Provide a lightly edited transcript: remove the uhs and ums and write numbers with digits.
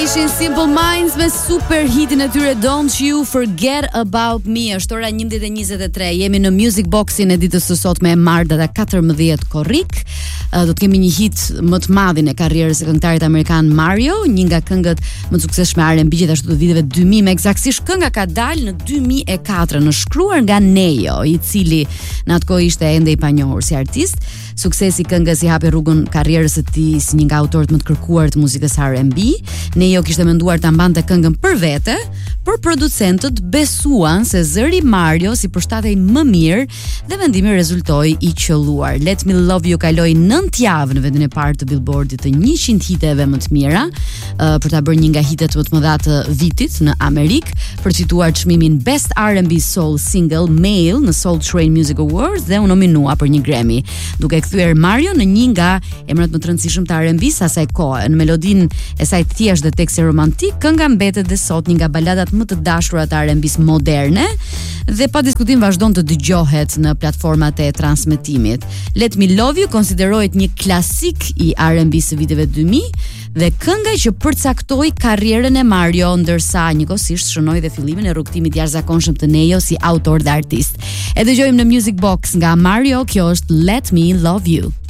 ishin Simple Minds me super hitin e tyre Don't You Forget About Me. Është ora 11:23. Jemi në Music Boxin e ditës së sotme e marrë data 14 korrik. Do të kemi një hit më të madhin e karrierës së këngëtarit amerikan Mario, një nga këngët më të suksesshme R&B gjithashtu të viteve 2000, me eksaktësisht kënga ka dalë në 2004, në shkruar nga Nejo, i cili në atë kohë ishte ende i panjohur si artist. Suksesi i këngës i hapi rrugën karrierës së tij si një nga autorët më të kërkuar të muzikës R&B. Nejo kishte menduar ta mbante këngën për vete, por producentët besuan se zëri Mario si përshtatej më mirë dhe vendimi rezultoi i qelluar. Let Me Love You kaloi 9 javë në vendin e parë të Billboardit të 100 hiteve më të mira, për ta bërë një nga hitet më të mëdha të vitit në Amerikë, për të fituar çmimin Best R&B Soul Single Male në Soul Train Music Awards dhe u nominua për një Grammy, duke kthyer Mario në një nga emrat më të rëndësishëm të R&B-s asaj kohe. Në melodinë e saj të thjeshtë dhe teksti romantik, kënga mbetet dhe sot një nga baladat më të dashura të R&B-s moderne dhe pa diskutim vazhdon të dëgjohet në platformat e transmetimit. Let Me Love You konsiderohet një klasik i R&B-s së viteve 2000 dhe kënga që përcaktoi karrierën e Mario, ndërsa njëkohësisht shënoi dhe fillimin e rrugtimit jashtëzakonshëm të Nejo si autor dhe artist. E dëgjojmë në Music Box nga Mario, kjo është Let Me Love You.